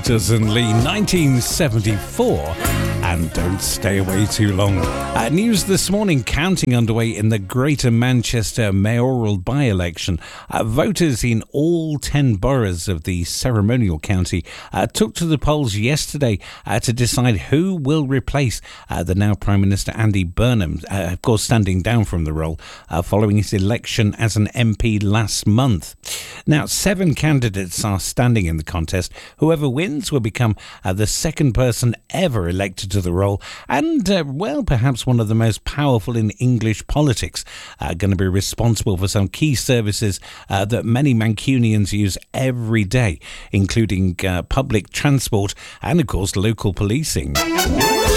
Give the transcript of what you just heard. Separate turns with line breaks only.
Peters and Lee, 1974. And don't stay away too long. News this morning, counting underway in the Greater Manchester mayoral by-election. Voters in all 10 boroughs of the ceremonial county took to the polls yesterday to decide who will replace the now Prime Minister Andy Burnham, of course standing down from the role following his election as an MP last month. Now, 7 candidates are standing in the contest. Whoever wins will become the second person ever elected to the role and, perhaps one of the most powerful in English politics, going to be responsible for some key services that many Mancunians use every day, including public transport and, of course, local policing.